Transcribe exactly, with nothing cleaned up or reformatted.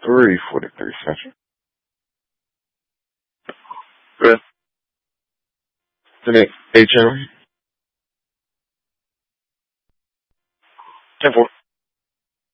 three forty-three Central. Good. The next eight channel. ten four.